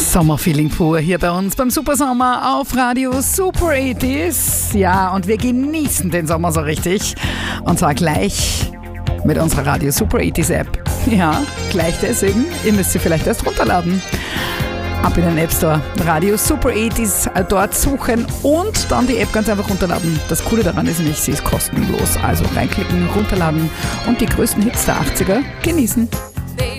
Sommerfeeling pur hier bei uns beim Supersommer auf Radio Super 80s. Ja, und wir genießen den Sommer so richtig. Und zwar gleich mit unserer Radio Super 80s App. Ja, gleich deswegen. Ihr müsst sie vielleicht erst runterladen. Ab in den App Store. Radio Super 80s dort suchen und dann die App ganz einfach runterladen. Das Coole daran ist nämlich, sie ist kostenlos. Also reinklicken, runterladen und die größten Hits der 80er genießen.